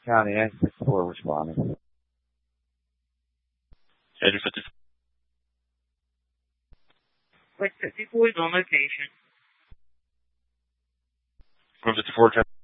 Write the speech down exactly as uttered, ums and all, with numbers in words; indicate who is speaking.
Speaker 1: County and fifty-four responding.
Speaker 2: Edge fifty-four.
Speaker 3: Like fifty-four is on location.
Speaker 2: From fifty-four,